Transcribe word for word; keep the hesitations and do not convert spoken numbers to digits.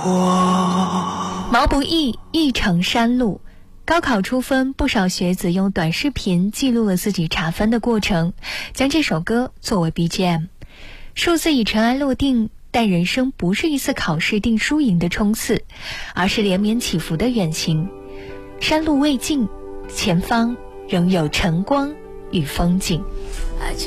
我。 毛不易，一程山路。高考出分，不少学子用短视频记录了自己查分的过程，将这首歌作为 B G M。 数字已尘埃落定，但人生不是一次考试定输赢的冲刺，而是连绵起伏的远行。山路未尽，前方仍有晨光与风景。